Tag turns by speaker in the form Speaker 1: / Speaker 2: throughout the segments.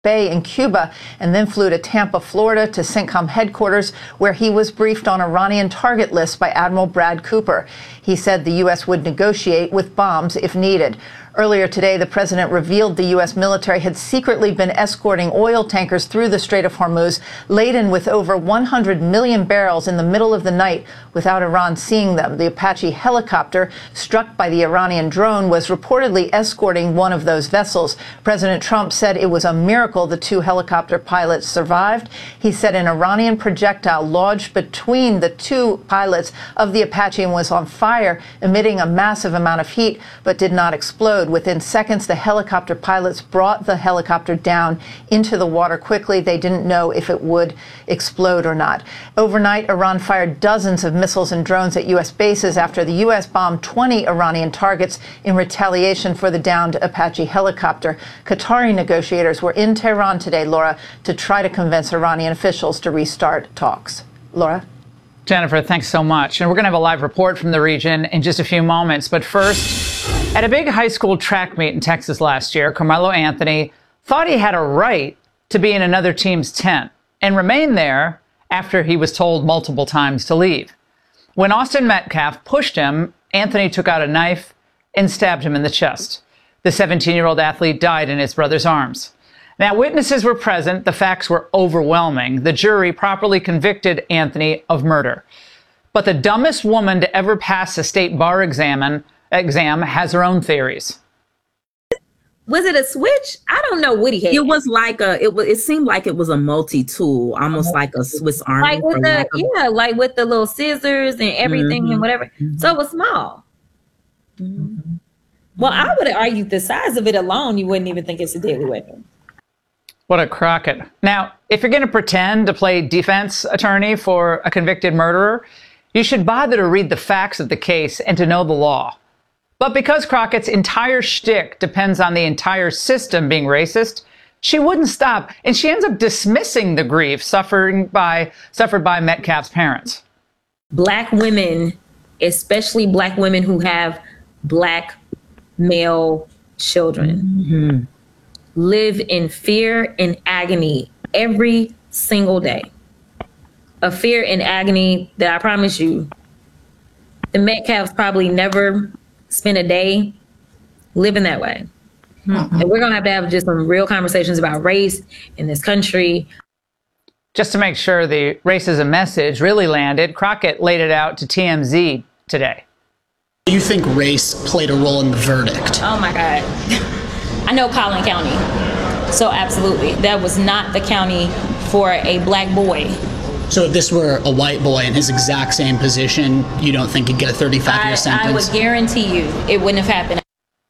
Speaker 1: Bay in Cuba, and then flew to Tampa, Florida to CENTCOM headquarters, where he was briefed on Iranian target lists by Admiral Brad Cooper. He said the U.S. would negotiate with bombs if needed. Earlier today, the president revealed the U.S. military had secretly been escorting oil tankers through the Strait of Hormuz, laden with over 100 million barrels in the middle of the night without Iran seeing them. The Apache helicopter, struck by the Iranian drone, was reportedly escorting one of those vessels. President Trump said it was a miracle the two helicopter pilots survived. He said an Iranian projectile lodged between the two pilots of the Apache and was on fire, emitting a massive amount of heat, but did not explode. Within seconds, the helicopter pilots brought the helicopter down into the water quickly. They didn't know if it would explode or not. Overnight, Iran fired dozens of missiles and drones at U.S. bases after the U.S. bombed 20 Iranian targets in retaliation for the downed Apache helicopter. Qatari negotiators were in Tehran today, Laura, to try to convince Iranian officials to restart talks. Laura?
Speaker 2: Jennifer, thanks so much. And we're going to have a live report from the region in just a few moments. But first, at a big high school track meet in Texas last year, Carmelo Anthony thought he had a right to be in another team's tent and remain there after he was told multiple times to leave. When Austin Metcalf pushed him, Anthony took out a knife and stabbed him in the chest. The 17-year-old athlete died in his brother's arms. Now, witnesses were present. The facts were overwhelming. The jury properly convicted Anthony of murder. But the dumbest woman to ever pass a state bar exam has her own theories.
Speaker 3: Was it a switch? I don't know what he had. It was like it seemed like it was a multi-tool, almost like a Swiss Army.
Speaker 4: Like with like with the little scissors and everything and whatever. So it was small. Well, I would have argued the size of it alone, you wouldn't even think it's a deadly weapon.
Speaker 2: What a Crockett. Now, if you're going to pretend to play defense attorney for a convicted murderer, you should bother to read the facts of the case and to know the law. But because Crockett's entire shtick depends on the entire system being racist, she wouldn't stop, and she ends up dismissing the grief suffered by Metcalf's parents.
Speaker 3: Black women, especially Black women who have Black male children, live in fear and agony every single day. A fear and agony that I promise you, the Metcalfs probably never spent a day living that way. And we're going to have just some real conversations about race in this country.
Speaker 2: Just to make sure the racism message really landed, Crockett laid it out to TMZ today.
Speaker 5: Do you think race played a role in the verdict?
Speaker 4: Oh my God. I know Collin County. So absolutely. That was not the county for a Black boy.
Speaker 5: So if this were a white boy in his exact same position, you don't think he'd get a 35-year sentence?
Speaker 4: I would guarantee you it wouldn't have happened.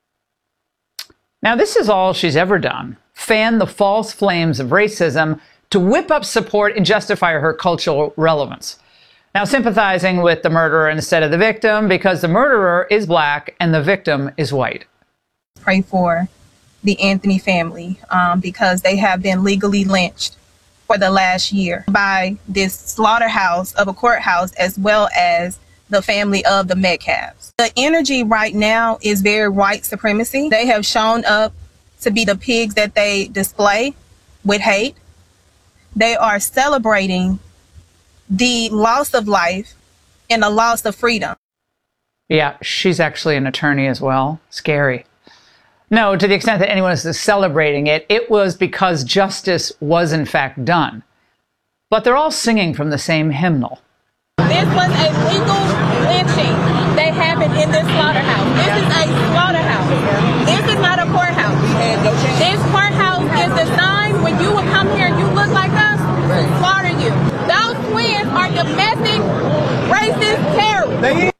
Speaker 2: Now, this is all she's ever done. Fan the false flames of racism to whip up support and justify her cultural relevance. Now, sympathizing with the murderer instead of the victim because the murderer is Black and the victim is white.
Speaker 6: Pray for the Anthony family because they have been legally lynched for the last year by this slaughterhouse of a courthouse as well as the family of the Metcalfs. The energy right now is very white supremacy. They have shown up to be the pigs that they display with hate. They are celebrating the loss of life and the loss of freedom.
Speaker 2: Yeah, she's actually an attorney as well. Scary. No, to the extent that anyone is celebrating it, it was because justice was in fact done. But they're all singing from the same hymnal.
Speaker 6: This was a legal lynching that happened in this slaughterhouse. This is a slaughterhouse. This is not a courthouse. This courthouse is designed when you will come here and you look like us, to slaughter you. Those twins are domestic racist terrorists.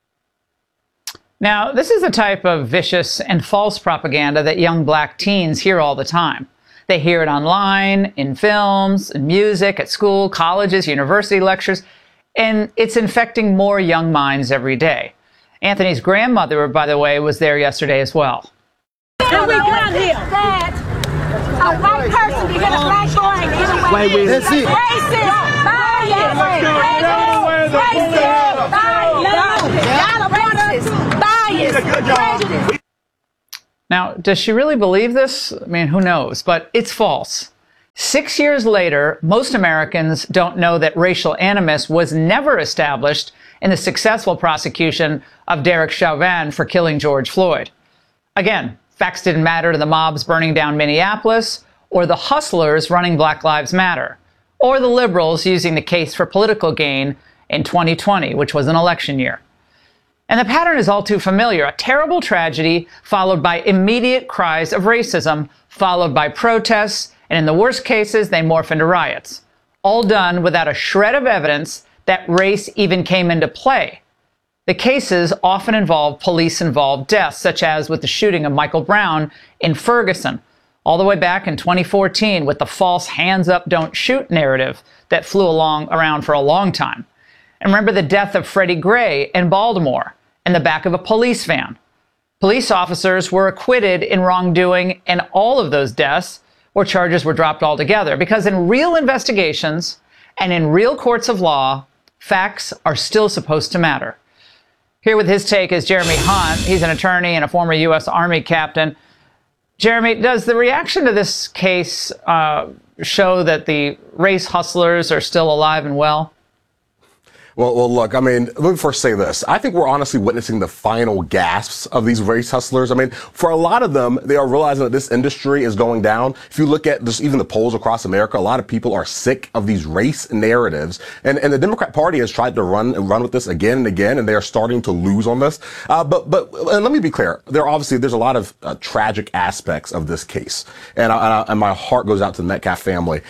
Speaker 2: Now, this is the type of vicious and false propaganda that young Black teens hear all the time. They hear it online, in films, in music, at school, colleges, university lectures, and it's infecting more young minds every day. Anthony's grandmother, by the way, was there yesterday as well.
Speaker 6: And we got here that a white person can hit a Black boy and get away.
Speaker 7: Wait, let's see.
Speaker 6: Racist,
Speaker 2: Now, does she really believe this? I mean, who knows? But it's false. 6 years later, most Americans don't know that racial animus was never established in the successful prosecution of Derek Chauvin for killing George Floyd. Again, facts didn't matter to the mobs burning down Minneapolis, or the hustlers running Black Lives Matter, or the liberals using the case for political gain in 2020, which was an election year. And the pattern is all too familiar. A terrible tragedy followed by immediate cries of racism, followed by protests, and in the worst cases, they morph into riots. All done without a shred of evidence that race even came into play. The cases often involve police-involved deaths, such as with the shooting of Michael Brown in Ferguson, all the way back in 2014 with the false hands up, don't shoot narrative that flew around for a long time. And remember the death of Freddie Gray in Baltimore in the back of a police van. Police officers were acquitted in wrongdoing in all of those deaths, or charges were dropped altogether, because in real investigations and in real courts of law, facts are still supposed to matter. Here with his take is Jeremy Hunt. He's an attorney and a former U.S. Army captain. Jeremy, does the reaction to this case show that the race hustlers are still alive and well?
Speaker 7: Well, look, I mean, let me first say this. I think we're honestly witnessing the final gasps of these race hustlers. I mean, for a lot of them, they are realizing that this industry is going down. If you look at just even the polls across America, a lot of people are sick of these race narratives. And the Democrat Party has tried to run with this again and again, and they are starting to lose on this. But and let me be clear. There's a lot of tragic aspects of this case. And my heart goes out to the Metcalf family.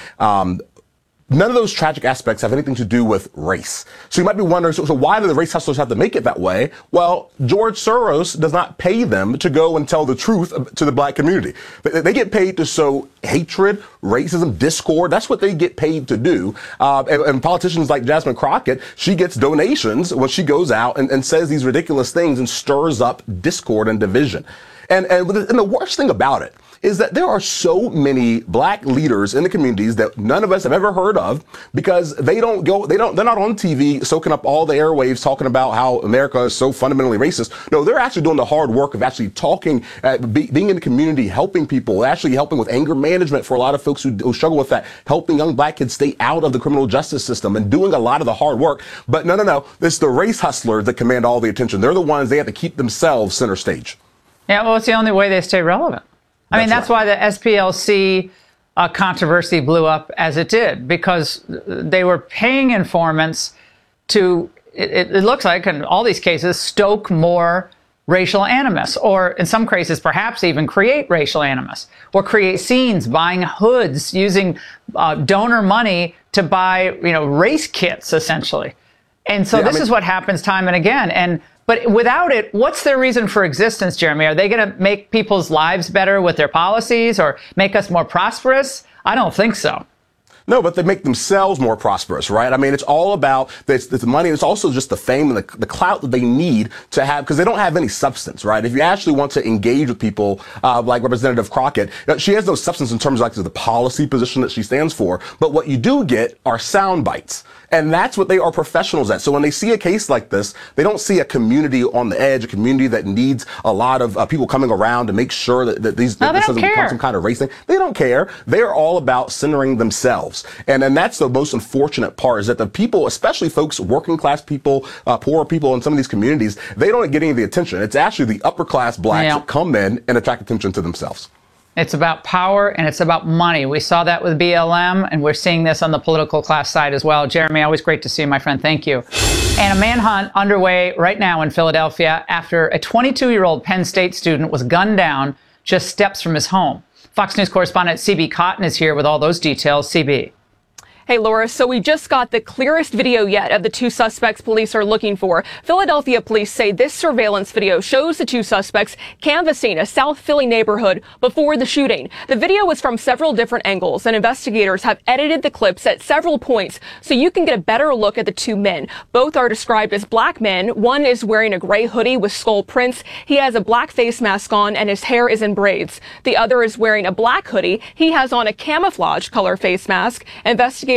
Speaker 7: None of those tragic aspects have anything to do with race. So you might be wondering, so why do the race hustlers have to make it that way? Well, George Soros does not pay them to go and tell the truth to the black community. They get paid to sow hatred, racism, discord. That's what they get paid to do. And politicians like Jasmine Crockett, she gets donations when she goes out and says these ridiculous things and stirs up discord and division. And the worst thing about it is that there are so many black leaders in the communities that none of us have ever heard of, because they're not on TV soaking up all the airwaves talking about how America is so fundamentally racist. No, they're actually doing the hard work of actually talking, being in the community, helping people, actually helping with anger management for a lot of folks who struggle with that, helping young black kids stay out of the criminal justice system and doing a lot of the hard work. But no, it's the race hustlers that command all the attention. They're the ones, they have to keep themselves center stage.
Speaker 2: Yeah, well, it's the only way they stay relevant. That's why the SPLC controversy blew up as it did, because they were paying informants to, it looks like in all these cases, stoke more racial animus, or in some cases perhaps even create racial animus, or create scenes, buying hoods, using donor money to buy, race kits, essentially. And so this is what happens time and again. But without it, what's their reason for existence, Jeremy? Are they going to make people's lives better with their policies or make us more prosperous? I don't think so.
Speaker 7: No, but they make themselves more prosperous, right? I mean, it's all about the money. It's also just the fame and the clout that they need to have, because they don't have any substance, right? If you actually want to engage with people like Representative Crockett, she has no substance in terms of the policy position that she stands for. But what you do get are sound bites. And that's what they are professionals at. So when they see a case like this, they don't see a community on the edge, a community that needs a lot of people coming around to make sure that this doesn't become some kind of race thing. They don't care. They're all about centering themselves. And that's the most unfortunate part, is that the people, especially folks, working class people, poor people in some of these communities, they don't get any of the attention. It's actually the upper class blacks that come in and attract attention to themselves.
Speaker 2: It's about power and it's about money. We saw that with BLM, and we're seeing this on the political class side as well. Jeremy, always great to see you, my friend. Thank you. And a manhunt underway right now in Philadelphia after a 22-year-old Penn State student was gunned down just steps from his home. Fox News correspondent CB Cotton is here with all those details. CB.
Speaker 8: Hey, Laura, so we just got the clearest video yet of the two suspects police are looking for. Philadelphia police say this surveillance video shows the two suspects canvassing a South Philly neighborhood before the shooting. The video was from several different angles, and investigators have edited the clips at several points so you can get a better look at the two men. Both are described as black men. One is wearing a gray hoodie with skull prints. He has a black face mask on, and his hair is in braids. The other is wearing a black hoodie. He has on a camouflage color face mask. Investigators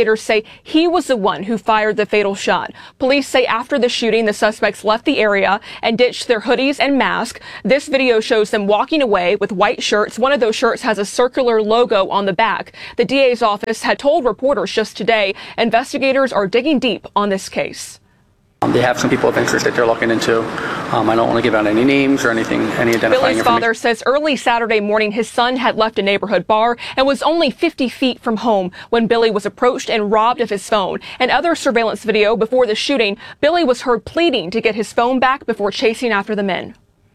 Speaker 8: investigators say he was the one who fired the fatal shot. Police say after the shooting, the suspects left the area and ditched their hoodies and masks. This video shows them walking away with white shirts. One of those shirts has a circular logo on the back. The DA's office had told reporters just today investigators are digging deep on this case.
Speaker 9: They have some people of interest that they're looking into. I don't want to give out any names or anything, any identifying
Speaker 8: Billy's
Speaker 9: information.
Speaker 8: father says early Saturday morning his son had left a neighborhood bar and was only 50 feet from home when Billy was approached and robbed of his phone. In other surveillance video before the shooting, Billy was heard pleading to get his phone back before chasing after the men.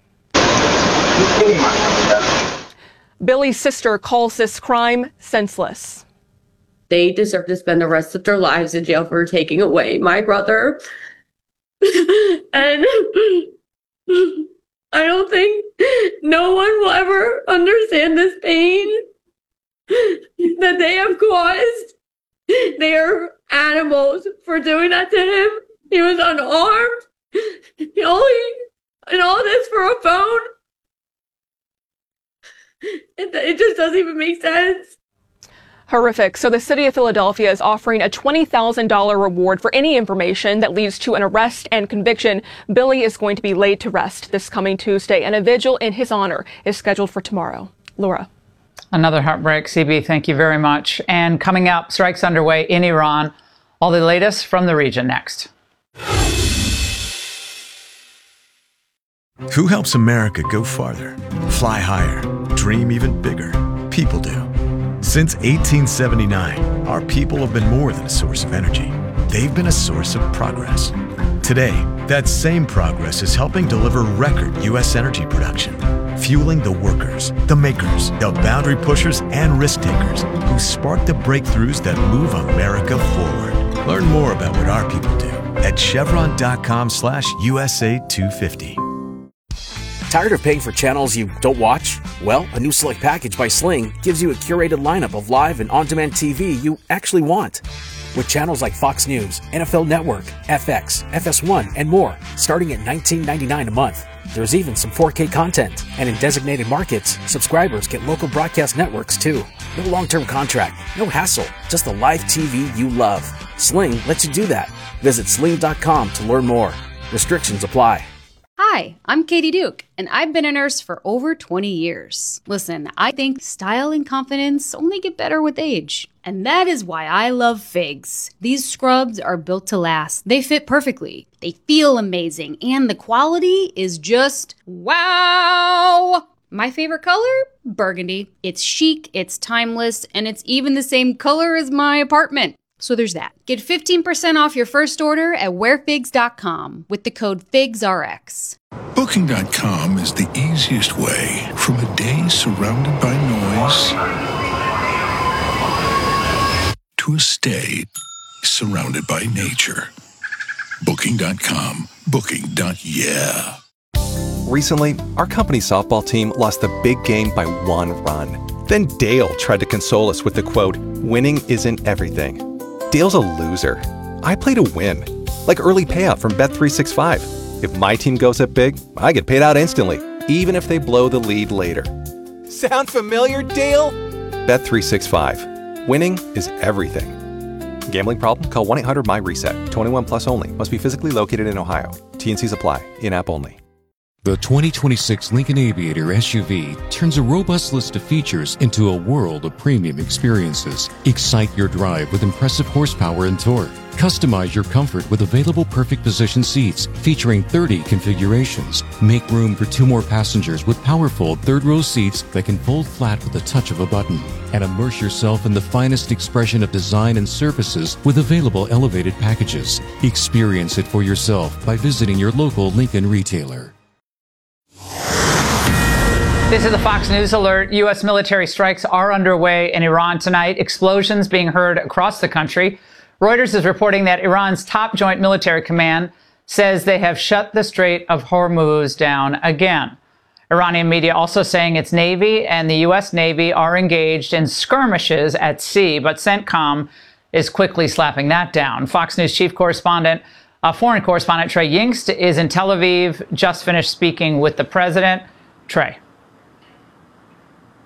Speaker 8: Billy's sister calls this crime senseless.
Speaker 10: They deserve to spend the rest of their lives in jail for taking away my brother. And I don't think no one will ever understand this pain that they have caused. They are animals for doing that to him. He was unarmed. And all this for a phone. It just doesn't even make sense.
Speaker 8: Horrific. So the city of Philadelphia is offering a $20,000 reward for any information that leads to an arrest and conviction. Billy is going to be laid to rest this coming Tuesday, and a vigil in his honor is scheduled for tomorrow. Laura.
Speaker 2: Another heartbreak. CB, thank you very much. And coming up, strikes underway in Iran. All the latest from the region next.
Speaker 11: Who helps America go farther, fly higher, dream even bigger? People do. Since 1879, our people have been more than a source of energy. They've been a source of progress. Today, that same progress is helping deliver record U.S. energy production, fueling the workers, the makers, the boundary pushers, and risk takers who spark the breakthroughs that move America forward. Learn more about what our people do at chevron.com/USA250.
Speaker 12: Tired of paying for channels you don't watch? Well, a new Select package by Sling gives you a curated lineup of live and on-demand TV you actually want. With channels like Fox News, NFL Network, FX, FS1, and more, starting at $19.99 a month. There's even some 4K content. And in designated markets, subscribers get local broadcast networks too. No long-term contract, no hassle, just the live TV you love. Sling lets you do that. Visit sling.com to learn more. Restrictions apply.
Speaker 13: Hi, I'm Katie Duke, and I've been a nurse for over 20 years. Listen, I think style and confidence only get better with age. And that is why I love Figs. These scrubs are built to last. They fit perfectly. They feel amazing. And the quality is just wow! My favorite color? Burgundy. It's chic, it's timeless, and it's even the same color as my apartment. So there's that. Get 15% off your first order at wearfigs.com with the code FIGSRX.
Speaker 14: Booking.com is the easiest way from a day surrounded by noise to a stay surrounded by nature. Booking.com. Booking.yeah.
Speaker 15: Recently, our company softball team lost the big game by 1 run. Then Dale tried to console us with the quote, "Winning isn't everything." Dale's a loser. I play to win. Like early payout from Bet365. If my team goes up big, I get paid out instantly, even if they blow the lead later. Sound familiar, Dale? Bet365. Winning is everything. Gambling problem? Call 1-800-MY-RESET. 21 plus only. Must be physically located in Ohio. T&Cs apply. In-app only.
Speaker 16: The 2026 Lincoln Aviator SUV turns a robust list of features into a world of premium experiences. Excite your drive with impressive horsepower and torque. Customize your comfort with available perfect position seats featuring 30 configurations. Make room for 2 more passengers with powerful third-row seats that can fold flat with the touch of a button. And immerse yourself in the finest expression of design and surfaces with available elevated packages. Experience it for yourself by visiting your local Lincoln retailer.
Speaker 2: This is the Fox News Alert. U.S. military strikes are underway in Iran tonight. Explosions being heard across the country. Reuters is reporting that Iran's top joint military command says they have shut the Strait of Hormuz down again. Iranian media also saying its Navy and the U.S. Navy are engaged in skirmishes at sea, but CENTCOM is quickly slapping that down. Fox News chief correspondent, foreign correspondent Trey Yingst is in Tel Aviv, just finished speaking with the president. Trey.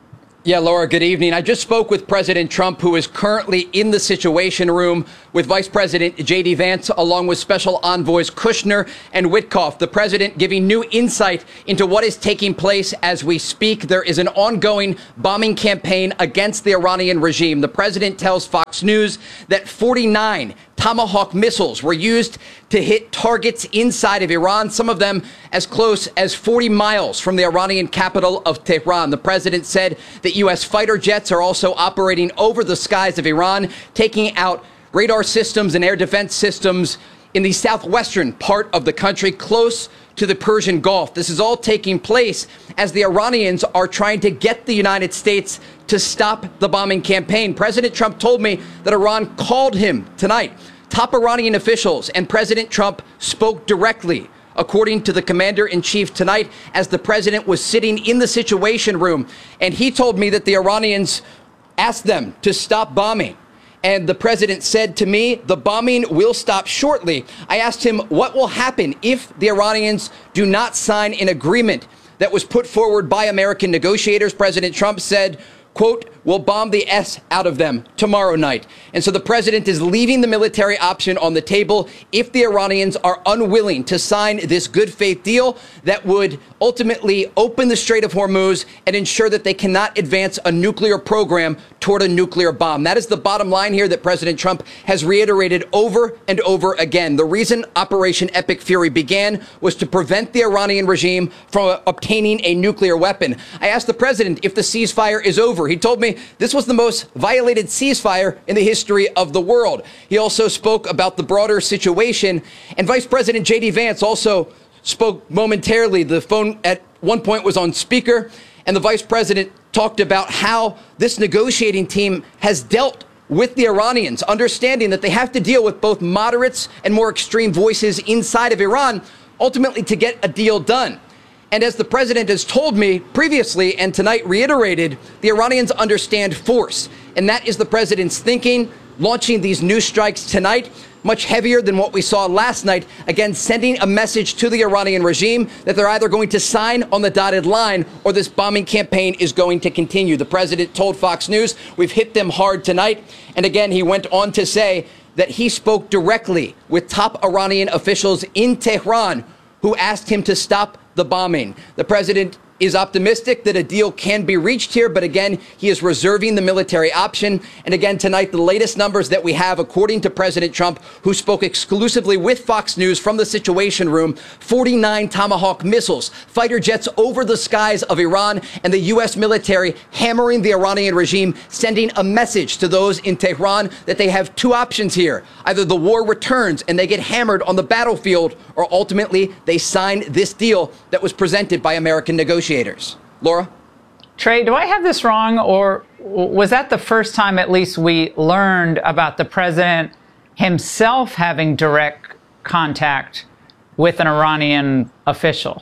Speaker 17: Yeah, Laura, good evening. I just spoke with President Trump, who is currently in the Situation Room with Vice President J.D. Vance, along with Special Envoys Kushner and Witkoff. The president giving new insight into what is taking place as we speak. There is an ongoing bombing campaign against the Iranian regime. The president tells Fox News that 49 Tomahawk missiles were used to hit targets inside of Iran, some of them as close as 40 miles from the Iranian capital of Tehran. The president said that U.S. fighter jets are also operating over the skies of Iran, taking out radar systems and air defense systems in the southwestern part of the country, close to the Persian Gulf. This is all taking place as the Iranians are trying to get the United States to stop the bombing campaign. President Trump told me that Iran called him tonight. Top Iranian officials and President Trump spoke directly, according to the commander-in-chief tonight, as the president was sitting in the Situation Room. And he told me that the Iranians asked them to stop bombing. And the president said to me, the bombing will stop shortly. I asked him what will happen if the Iranians do not sign an agreement that was put forward by American negotiators. President Trump said, quote, "We'll bomb the S out of them tomorrow night." And so the president is leaving the military option on the table if the Iranians are unwilling to sign this good faith deal that would ultimately open the Strait of Hormuz and ensure that they cannot advance a nuclear program toward a nuclear bomb. That is the bottom line here that President Trump has reiterated over and over again. The reason Operation Epic Fury began was to prevent the Iranian regime from obtaining a nuclear weapon. I asked the president if the ceasefire is over. He told me this was the most violated ceasefire in the history of the world. He also spoke about the broader situation, and Vice President J.D. Vance also spoke momentarily. The phone at one point was on speaker, and the vice president talked about how this negotiating team has dealt with the Iranians, understanding that they have to deal with both moderates and more extreme voices inside of Iran, ultimately to get a deal done. And as the president has told me previously and tonight reiterated, the Iranians understand force. And that is the president's thinking, launching these new strikes tonight, much heavier than what we saw last night, again, sending a message to the Iranian regime that they're either going to sign on the dotted line or this bombing campaign is going to continue. The president told Fox News, "We've hit them hard tonight." And again, he went on to say that he spoke directly with top Iranian officials in Tehran who asked him to stop the bombing. The president is optimistic that a deal can be reached here, but again, he is reserving the military option. And again, tonight, the latest numbers that we have, according to President Trump, who spoke exclusively with Fox News from the Situation Room, 49 Tomahawk missiles, fighter jets over the skies of Iran, and the U.S. military hammering the Iranian regime, sending a message to those in Tehran that they have two options here. Either the war returns and they get hammered on the battlefield, or ultimately they sign this deal that was presented by American negotiators. Laura?
Speaker 2: Trey, do I have this wrong, or was that the first time at least we learned about the president himself having direct contact with an Iranian official?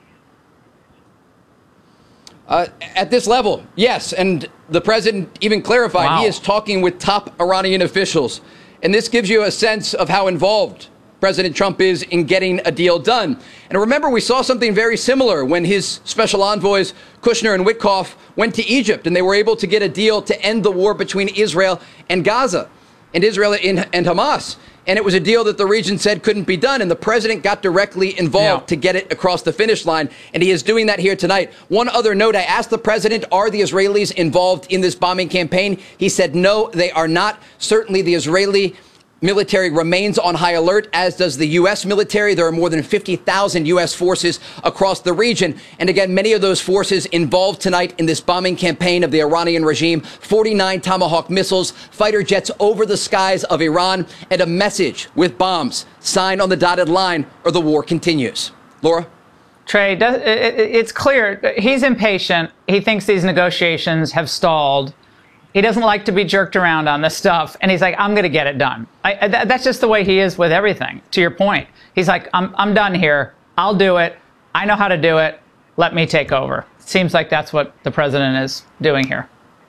Speaker 17: At this level, yes. And the president even clarified he is talking with top Iranian officials. And this gives you a sense of how involved President Trump is in getting a deal done. And remember, we saw something very similar when his special envoys, Kushner and Witkoff, went to Egypt, and they were able to get a deal to end the war between Israel and Gaza, and Israel and Hamas. And it was a deal that the region said couldn't be done, and the president got directly involved to get it across the finish line, and he is doing that here tonight. One other note, I asked the president, are the Israelis involved in this bombing campaign? He said no, they are not. Certainly the Israeli military remains on high alert, as does the U.S. military. There are more than 50,000 U.S. forces across the region. And again, many of those forces involved tonight in this bombing campaign of the Iranian regime. 49 Tomahawk missiles, fighter jets over the skies of Iran, and a message with bombs. Sign on the dotted line or the war continues. Laura?
Speaker 2: Trey, it's clear he's impatient. He thinks these negotiations have stalled. He doesn't like to be jerked around on this stuff. And he's like, I'm going to get it done. That's just the way he is with everything, to your point. He's like, I'm done here. I'll do it. I know how to do it. Let me take over. Seems like that's what the president is doing here.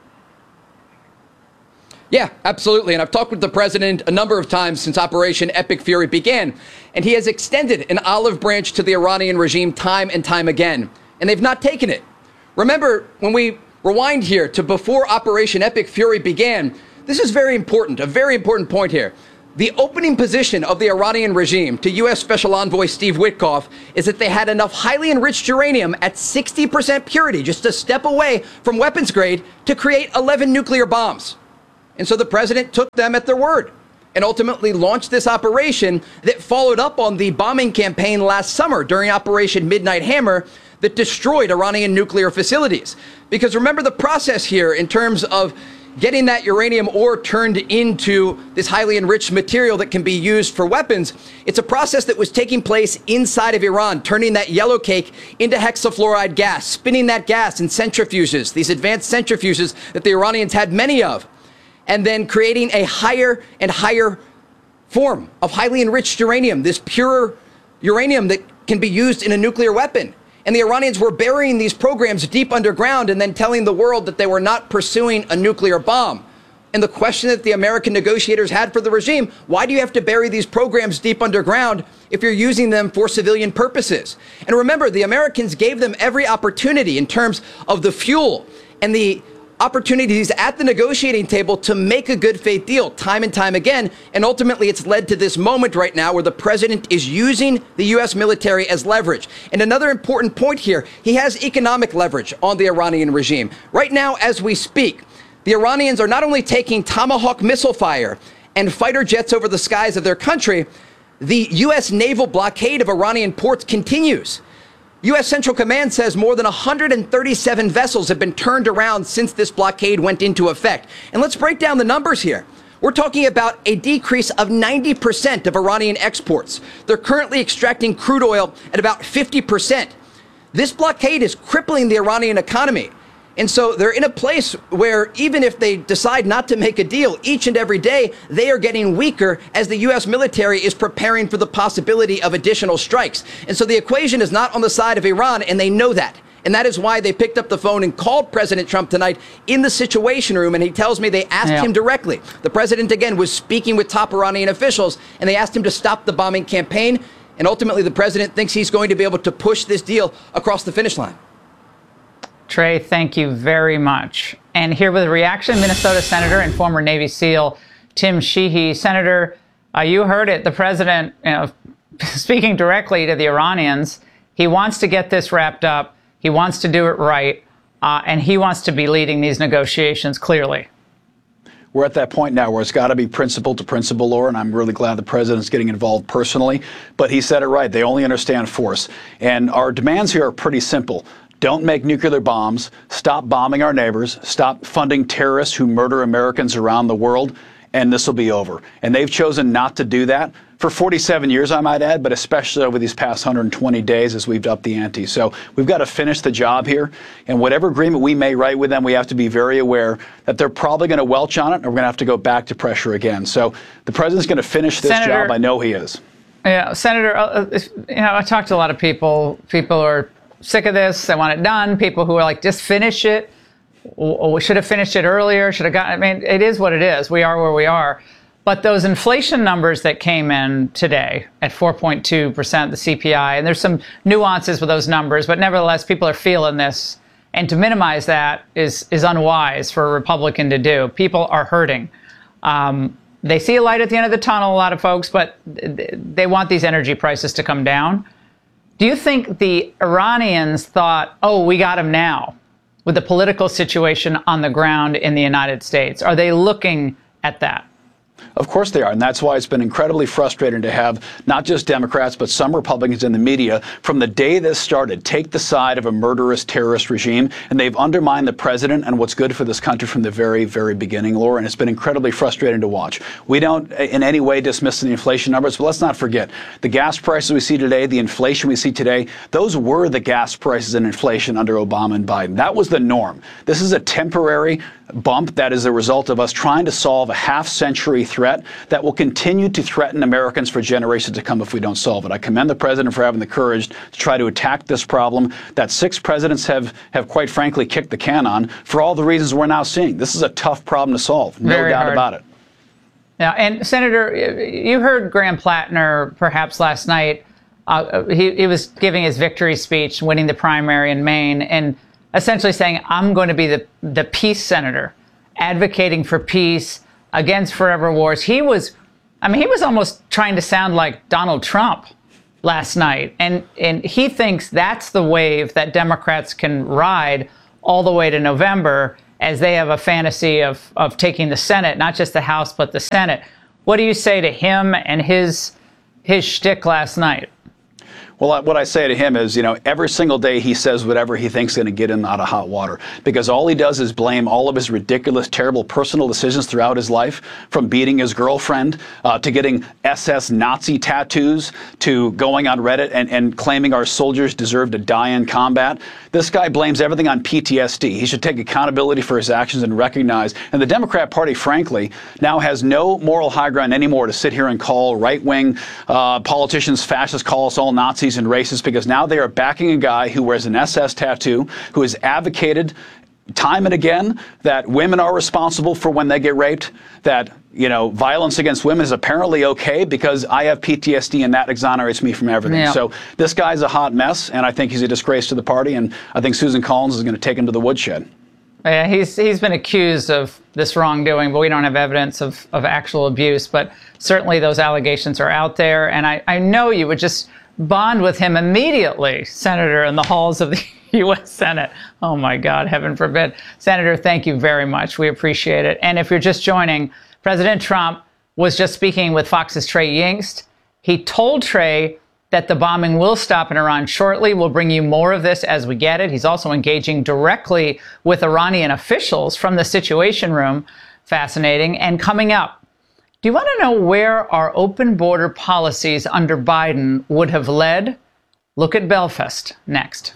Speaker 17: Yeah, absolutely. And I've talked with the president a number of times since Operation Epic Fury began. And he has extended an olive branch to the Iranian regime time and time again. And they've not taken it. Remember, when we rewind here to before Operation Epic Fury began. This is very important, a very important point here. The opening position of the Iranian regime to U.S. Special Envoy Steve Witkoff is that they had enough highly enriched uranium at 60% purity, just a step away from weapons grade, to create 11 nuclear bombs. And so the president took them at their word and ultimately launched this operation that followed up on the bombing campaign last summer during Operation Midnight Hammer that destroyed Iranian nuclear facilities. Because remember the process here in terms of getting that uranium ore turned into this highly enriched material that can be used for weapons. It's a process that was taking place inside of Iran, turning that yellow cake into hexafluoride gas, spinning that gas in centrifuges, these advanced centrifuges that the Iranians had many of, and then creating a higher and higher form of highly enriched uranium, this pure uranium that can be used in a nuclear weapon. And the Iranians were burying these programs deep underground and then telling the world that they were not pursuing a nuclear bomb. And the question that the American negotiators had for the regime, why do you have to bury these programs deep underground if you're using them for civilian purposes? And remember, the Americans gave them every opportunity in terms of the fuel and the opportunities at the negotiating table to make a good faith deal time and time again. And ultimately, it's led to this moment right now where the president is using the U.S. military as leverage. And another important point here, he has economic leverage on the Iranian regime. Right now, as we speak, the Iranians are not only taking Tomahawk missile fire and fighter jets over the skies of their country, the U.S. naval blockade of Iranian ports continues. U.S. Central Command says more than 137 vessels have been turned around since this blockade went into effect. And let's break down the numbers here. We're talking about a decrease of 90% of Iranian exports. They're currently extracting crude oil at about 50%. This blockade is crippling the Iranian economy. And so they're in a place where even if they decide not to make a deal each and every day, they are getting weaker as the U.S. military is preparing for the possibility of additional strikes. And so the equation is not on the side of Iran, and they know that. And that is why they picked up the phone and called President Trump tonight in the Situation Room. And he tells me they asked him directly. The president, again, was speaking with top Iranian officials, and they asked him to stop the bombing campaign. And ultimately, the president thinks he's going to be able to push this deal across the finish line.
Speaker 2: Trey, thank you very much. And here with a reaction, Minnesota Senator and former Navy SEAL Tim Sheehy. Senator, you heard it. The president, speaking directly to the Iranians, he wants to get this wrapped up. He wants to do it right. And he wants to be leading these negotiations clearly.
Speaker 18: We're at that point now where it's got to be principle to principle, Laura, and I'm really glad the president's getting involved personally. But he said it right. They only understand force. And our demands here are pretty simple. Don't make nuclear bombs. Stop bombing our neighbors. Stop funding terrorists who murder Americans around the world. And this will be over. And they've chosen not to do that for 47 years, I might add, but especially over these past 120 days as we've upped the ante. So we've got to finish the job here. And whatever agreement we may write with them, we have to be very aware that they're probably going to welch on it, and we're going to have to go back to pressure again. So the president's going to finish this job. I know he is. Yeah,
Speaker 2: Senator, I talked to a lot of people. People are sick of this. They want it done. People who are like, just finish it. We should have finished it earlier. Should have gotten. I mean, it is what it is. We are where we are. But those inflation numbers that came in today at 4.2%, the CPI, and there's some nuances with those numbers, but nevertheless, people are feeling this. And to minimize that is unwise for a Republican to do. People are hurting. They see a light at the end of the tunnel, a lot of folks, but they want these energy prices to come down. Do you think the Iranians thought, oh, we got him now with the political situation on the ground in the United States? Are they looking at that?
Speaker 18: Of course they are, and that's why it's been incredibly frustrating to have not just Democrats, but some Republicans in the media from the day this started take the side of a murderous terrorist regime, and they've undermined the president and what's good for this country from the very, very beginning, Laura, and it's been incredibly frustrating to watch. We don't in any way dismiss the inflation numbers, but let's not forget, the gas prices we see today, the inflation we see today, those were the gas prices and inflation under Obama and Biden. That was the norm. This is a temporary bump that is a result of us trying to solve a half-century threat that will continue to threaten Americans for generations to come if we don't solve it. I commend the president for having the courage to try to attack this problem that 6 presidents have quite frankly kicked the can on for all the reasons we're now seeing. This is a tough problem to solve, no doubt about it.
Speaker 2: Yeah, and Senator, you heard Graham Plattner perhaps last night. He was giving his victory speech, winning the primary in Maine, and essentially saying, I'm going to be the peace senator, advocating for peace, against forever wars. He was almost trying to sound like Donald Trump last night. And he thinks that's the wave that Democrats can ride all the way to November, as they have a fantasy of taking the Senate, not just the House, but the Senate. What do you say to him and his shtick last night?
Speaker 18: Well, what I say to him is, every single day he says whatever he thinks is going to get him out of hot water, because all he does is blame all of his ridiculous, terrible personal decisions throughout his life, from beating his girlfriend to getting SS Nazi tattoos to going on Reddit and claiming our soldiers deserve to die in combat. This guy blames everything on PTSD. He should take accountability for his actions and recognize. And the Democrat Party, frankly, now has no moral high ground anymore to sit here and call right-wing politicians fascists, call us all Nazis and racist, because now they are backing a guy who wears an SS tattoo, who has advocated time and again that women are responsible for when they get raped, that violence against women is apparently okay because I have PTSD and that exonerates me from everything.
Speaker 2: Yeah.
Speaker 18: So this guy's a hot mess, and I think he's a disgrace to the party, and I think Susan Collins is going to take him to the woodshed.
Speaker 2: Yeah, he's been accused of this wrongdoing, but we don't have evidence of actual abuse. But certainly those allegations are out there, and I know you would just bond with him immediately, Senator, in the halls of the U.S. Senate. Oh, my God, heaven forbid. Senator, thank you very much. We appreciate it. And if you're just joining, President Trump was just speaking with Fox's Trey Yingst. He told Trey that the bombing will stop in Iran shortly. We'll bring you more of this as we get it. He's also engaging directly with Iranian officials from the Situation Room. Fascinating. And coming up, do you want to know where our open border policies under Biden would have led? Look at Belfast next.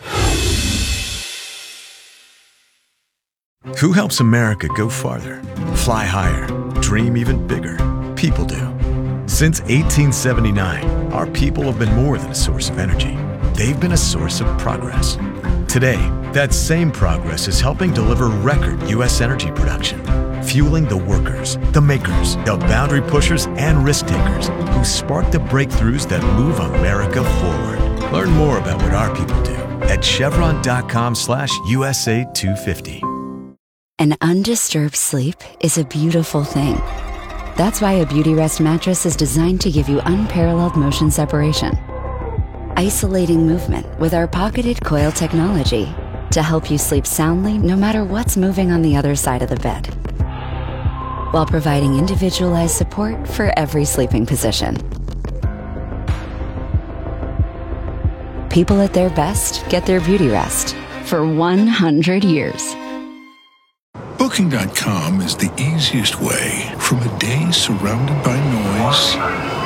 Speaker 11: Who helps America go farther, fly higher, dream even bigger? People do. Since 1879, our people have been more than a source of energy. They've been a source of progress. Today, that same progress is helping deliver record U.S. energy production, fueling the workers, the makers, the boundary pushers, and risk takers who spark the breakthroughs that move America forward. Learn more about what our people do at chevron.com/USA250.
Speaker 19: An undisturbed sleep is a beautiful thing. That's why a Beautyrest mattress is designed to give you unparalleled motion separation, isolating movement with our pocketed coil technology to help you sleep soundly no matter what's moving on the other side of the bed, while providing individualized support for every sleeping position. People at their best get their Beautyrest for 100 years.
Speaker 14: Booking.com is the easiest way from a day surrounded by noise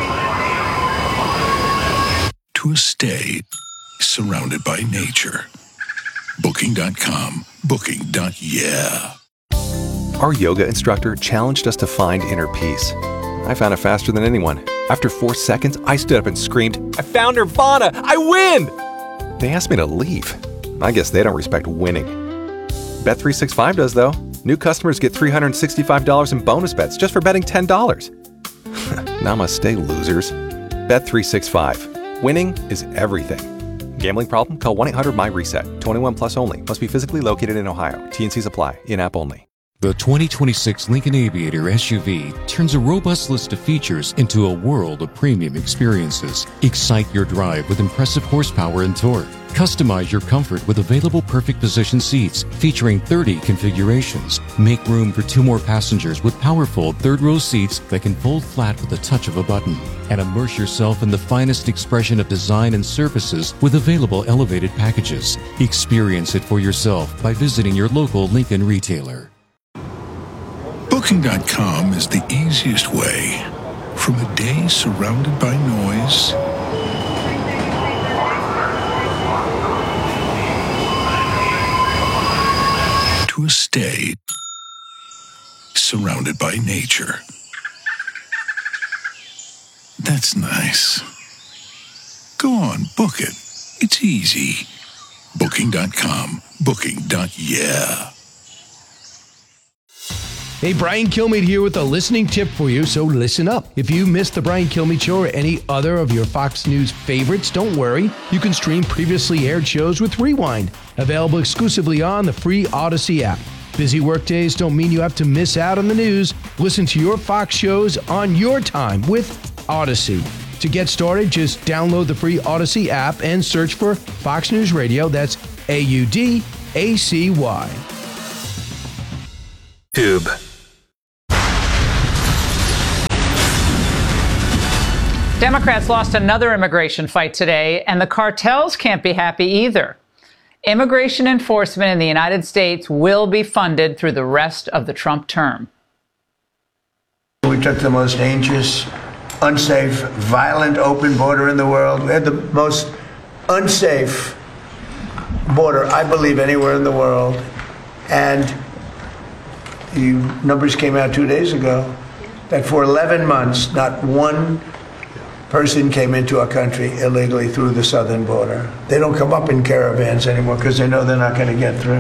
Speaker 14: to a stay surrounded by nature. Booking.com. Booking.yeah.
Speaker 15: Our yoga instructor challenged us to find inner peace. I found it faster than anyone. After 4 seconds, I stood up and screamed, "I found Nirvana! I win!" They asked me to leave. I guess they don't respect winning. Bet365 does, though. New customers get $365 in bonus bets just for betting $10. Namaste, losers. Bet365. Winning is everything. Gambling problem? Call 1-800-MY-RESET. 21 plus only. Must be physically located in Ohio. T&Cs apply. In-app only.
Speaker 16: The 2026 Lincoln Aviator SUV turns a robust list of features into a world of premium experiences. Excite your drive with impressive horsepower and torque. Customize your comfort with available perfect position seats featuring 30 configurations. Make room for 2 more passengers with powerful third-row seats that can fold flat with the touch of a button. And immerse yourself in the finest expression of design and surfaces with available elevated packages. Experience it for yourself by visiting your local Lincoln retailer.
Speaker 14: Booking.com is the easiest way from a day surrounded by noise to a stay surrounded by nature. That's nice. Go on, book it. It's easy. Booking.com. Booking.yeah.
Speaker 20: Hey, Brian Kilmeade here with a listening tip for you, so listen up. If you missed the Brian Kilmeade Show or any other of your Fox News favorites, don't worry. You can stream previously aired shows with Rewind, available exclusively on the free Odyssey app. Busy workdays don't mean you have to miss out on the news. Listen to your Fox shows on your time with Odyssey. To get started, just download the free Odyssey app and search for Fox News Radio. That's AUDACY.
Speaker 11: Tube.
Speaker 2: Democrats lost another immigration fight today, and the cartels can't be happy either. Immigration enforcement in the United States will be funded through the rest of the Trump term.
Speaker 21: We took the most dangerous, unsafe, violent, open border in the world. We had the most unsafe border, I believe, anywhere in the world. And the numbers came out 2 days ago that for 11 months, not one person came into our country illegally through the southern border. They don't come up in caravans anymore because they know they're not going to get through.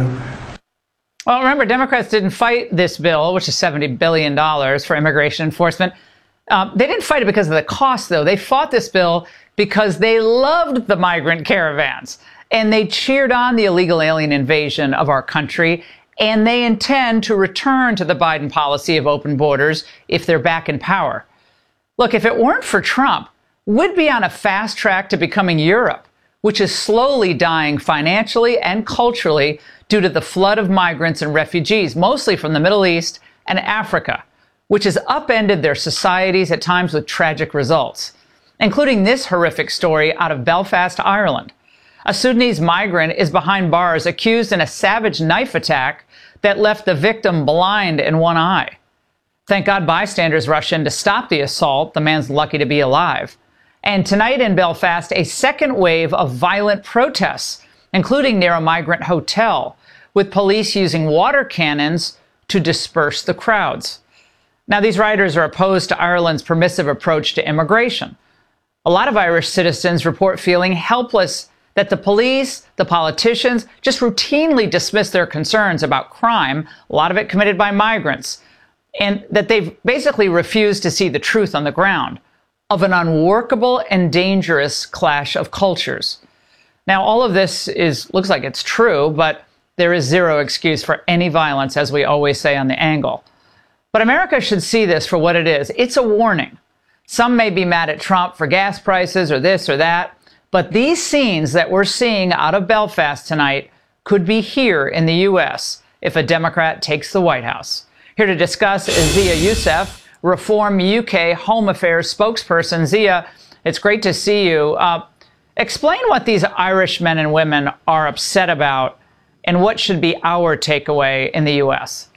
Speaker 2: Well, remember, Democrats didn't fight this bill, which is $70 billion for immigration enforcement. They didn't fight it because of the cost, though. They fought this bill because they loved the migrant caravans, and they cheered on the illegal alien invasion of our country, and they intend to return to the Biden policy of open borders if they're back in power. Look, if it weren't for Trump, we'd be on a fast track to becoming Europe, which is slowly dying financially and culturally due to the flood of migrants and refugees, mostly from the Middle East and Africa, which has upended their societies at times with tragic results, including this horrific story out of Belfast, Ireland. A Sudanese migrant is behind bars accused in a savage knife attack that left the victim blind in one eye. Thank God bystanders rushed in to stop the assault. The man's lucky to be alive. And tonight in Belfast, a second wave of violent protests, including near a migrant hotel, with police using water cannons to disperse the crowds. Now, these rioters are opposed to Ireland's permissive approach to immigration. A lot of Irish citizens report feeling helpless that the police, the politicians, just routinely dismiss their concerns about crime, a lot of it committed by migrants, and that they've basically refused to see the truth on the ground of an unworkable and dangerous clash of cultures. Now, all of this looks like it's true, but there is zero excuse for any violence, as we always say on The Angle. But America should see this for what it is. It's a warning. Some may be mad at Trump for gas prices or this or that, but these scenes that we're seeing out of Belfast tonight could be here in the U.S. if a Democrat takes the White House. Here to discuss is Zia Youssef, Reform UK Home Affairs spokesperson. Zia, it's great to see you. Explain what these Irish men and women are upset about and what should be our takeaway in the U.S.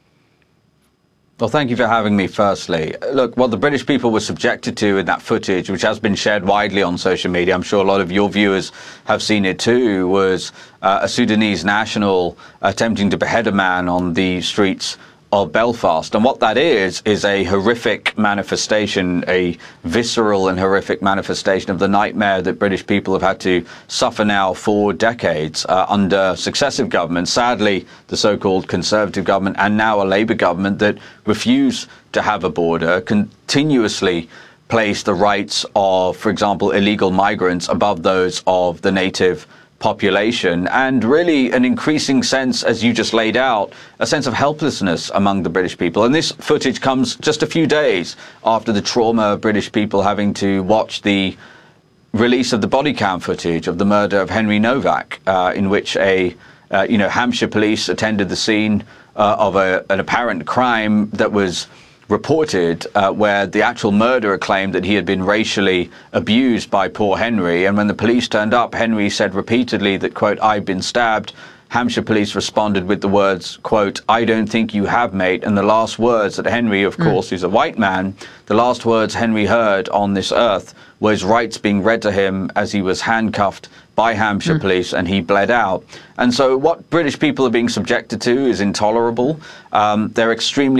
Speaker 22: Well, thank you for having me, firstly. Look, what the British people were subjected to in that footage, which has been shared widely on social media, I'm sure a lot of your viewers have seen it too, was a Sudanese national attempting to behead a man on the streets of Belfast. And what that is a horrific manifestation, a visceral and horrific manifestation of the nightmare that British people have had to suffer now for decades under successive governments. Sadly, the so-called Conservative government and now a Labour government that refuse to have a border, continuously place the rights of, for example, illegal migrants above those of the native population, and really an increasing sense, as you just laid out, a sense of helplessness among the British people. And this footage comes just a few days after the trauma of British people having to watch the release of the body cam footage of the murder of Henry Novak, in which Hampshire police attended the scene of an apparent crime that was reported where the actual murderer claimed that he had been racially abused by poor Henry. And when the police turned up, Henry said repeatedly that, quote, "I've been stabbed." Hampshire police responded with the words, quote, "I don't think you have, mate." And the last words that Henry, of course, who's a white man, the last words Henry heard on this earth was rights being read to him as he was handcuffed by Hampshire police and he bled out. And so what British people are being subjected to is intolerable. They're extremely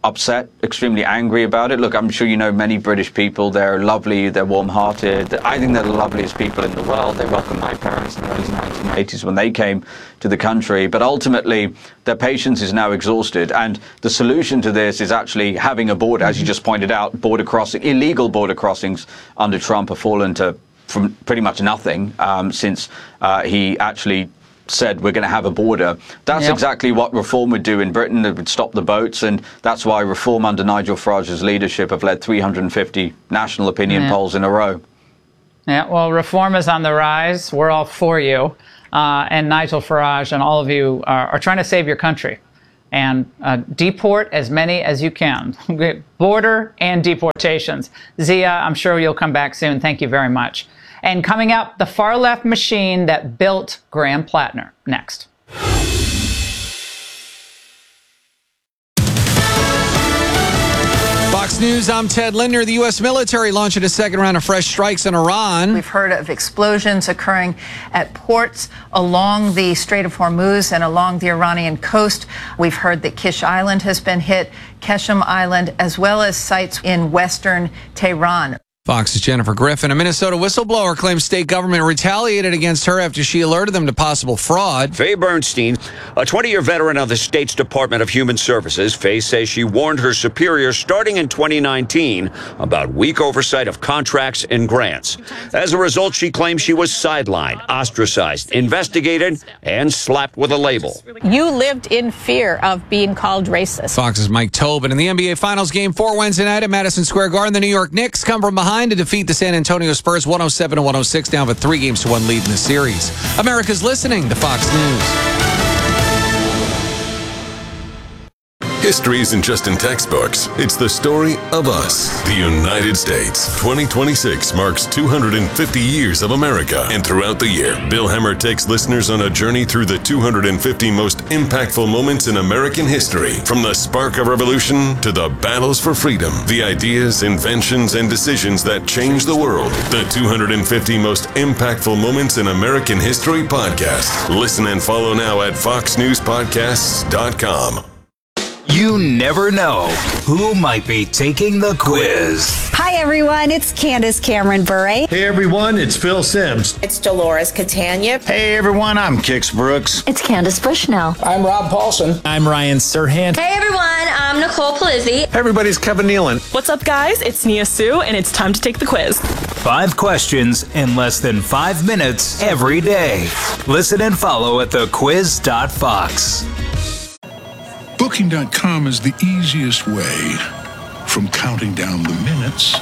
Speaker 22: upset, extremely angry about it. Look, I'm sure you know many British people. They're lovely, they're warm-hearted. I think they're the loveliest people in the world. They welcomed my parents in the early 1980s when they came to the country. But ultimately, their patience is now exhausted. And the solution to this is actually having a border, as you just pointed out, illegal border crossings under Trump have fallen to from pretty much nothing since he actually said we're going to have a border. That's exactly what reform would do in Britain. It would stop the boats, and that's why reform under Nigel Farage's leadership have led 350 national opinion polls in a row.
Speaker 2: Yeah, well, reform is on the rise. We're all for you. And Nigel Farage and all of you are trying to save your country. And deport as many as you can. Border and deportations. Zia, I'm sure you'll come back soon. Thank you very much. And coming up, the far-left machine that built Graham Plattner. Next.
Speaker 1: Fox News, I'm Ted Linder. The U.S. military launching a second round of fresh strikes on Iran.
Speaker 3: We've heard of explosions occurring at ports along the Strait of Hormuz and along the Iranian coast. We've heard that Kish Island has been hit, Keshem Island, as well as sites in western Tehran.
Speaker 1: Fox's Jennifer Griffin. A Minnesota whistleblower claims state government retaliated against her after she alerted them to possible fraud.
Speaker 23: Faye Bernstein, a 20-year veteran of the state's Department of Human Services, Faye says she warned her superiors starting in 2019 about weak oversight of contracts and grants. As a result, she claims she was sidelined, ostracized, investigated, and slapped with a label.
Speaker 24: You lived in fear of being called racist.
Speaker 1: Fox's Mike Tobin. In the NBA Finals Game 4 Wednesday night at Madison Square Garden, the New York Knicks come from behind to defeat the San Antonio Spurs 107-106, now with 3-1 lead in the series. America's listening to Fox News.
Speaker 25: History isn't just in textbooks. It's the story of us, the United States. 2026 marks 250 years of America. And throughout the year, Bill Hemmer takes listeners on a journey through the 250 most impactful moments in American history. From the spark of revolution to the battles for freedom, the ideas, inventions, and decisions that changed the world. The 250 most impactful moments in American history podcast. Listen and follow now at foxnewspodcasts.com.
Speaker 26: You never know who might be taking the quiz.
Speaker 27: Hi, everyone. It's Candace Cameron Bure.
Speaker 28: Hey, everyone. It's Phil Sims.
Speaker 27: It's Dolores Catania.
Speaker 29: Hey, everyone. I'm Kix Brooks.
Speaker 27: It's Candace Bushnell.
Speaker 29: I'm Rob Paulson.
Speaker 30: I'm Ryan Serhant.
Speaker 31: Hey, everyone. I'm Nicole Palizzi.
Speaker 28: Hey, everybody's Kevin Nealon.
Speaker 32: What's up, guys? It's Nia Sue, and it's time to take the quiz.
Speaker 26: 5 questions in less than 5 minutes every day. Listen and follow at thequiz.fox.
Speaker 14: Booking.com is the easiest way from counting down the minutes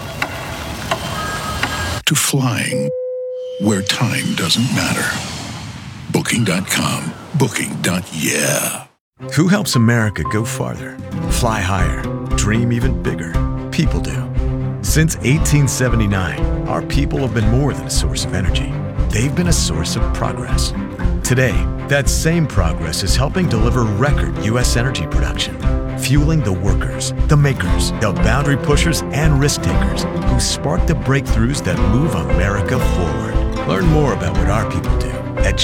Speaker 14: to flying where time doesn't matter. Booking.com. Booking.yeah.
Speaker 11: Who helps America go farther, fly higher, dream even bigger? People do. Since 1879, our people have been more than a source of energy. They've been a source of progress. Today, that same progress is helping deliver record U.S. energy production, fueling the workers, the makers, the boundary pushers, and risk takers who spark the breakthroughs that move America forward. Learn more about what our people do at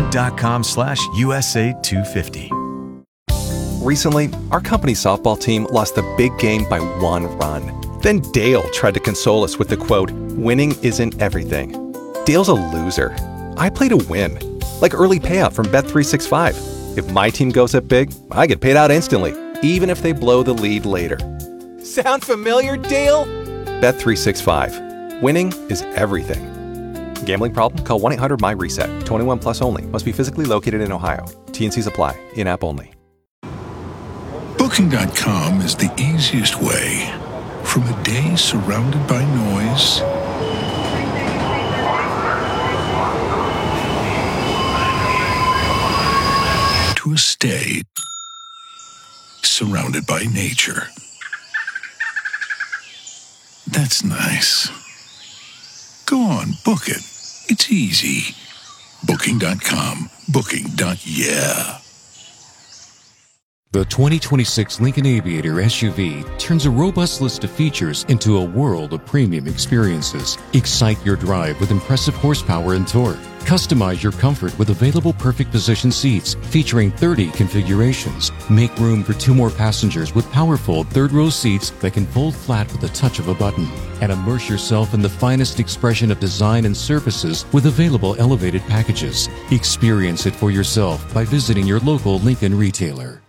Speaker 11: chevron.com/USA250.
Speaker 15: Recently, our company softball team lost the big game by 1 run. Then Dale tried to console us with the quote, "Winning isn't everything." Dale's a loser. I play to win. Like early payout from Bet365. If my team goes up big, I get paid out instantly, even if they blow the lead later. Sound familiar, Dale? Bet365. Winning is everything. Gambling problem? Call 1-800-MY-RESET. 21 plus only. Must be physically located in Ohio. T&Cs apply. In-app only.
Speaker 14: Booking.com is the easiest way from a day surrounded by noise to a stay surrounded by nature. That's nice. Go on, book it. It's easy. Booking.com. Booking.yeah.
Speaker 16: The 2026 Lincoln Aviator SUV turns a robust list of features into a world of premium experiences. Excite your drive with impressive horsepower and torque. Customize your comfort with available perfect position seats featuring 30 configurations. Make room for 2 more passengers with powerful third-row seats that can fold flat with the touch of a button. And immerse yourself in the finest expression of design and surfaces with available elevated packages. Experience it for yourself by visiting your local Lincoln retailer.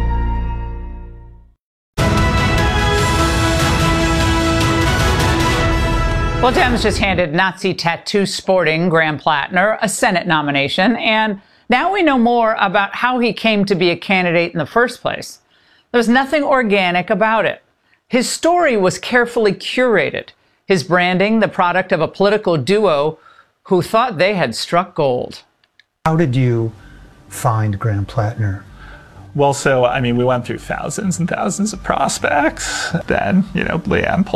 Speaker 2: Well, Dems just handed Nazi tattoo sporting Graham Plattner a Senate nomination, and now we know more about how he came to be a candidate in the first place. There's nothing organic about it. His story was carefully curated, his branding the product of a political duo who thought they had struck gold.
Speaker 4: How did you find Graham Plattner?
Speaker 5: Well, so, we went through thousands and thousands of prospects. Then, Leanne